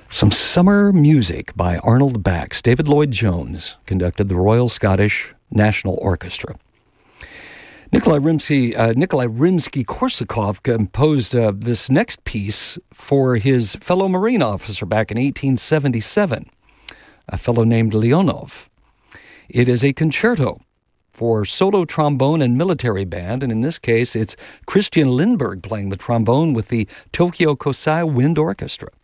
Some summer music by Arnold Bax. David Lloyd Jones conducted the Royal Scottish National Orchestra. Nikolai Rimsky-Korsakov composed this next piece for his fellow Marine officer back in 1877, a fellow named Leonov. It is a concerto for solo trombone and military band, and in this case, it's Christian Lindbergh playing the trombone with the Tokyo Kosai Wind Orchestra.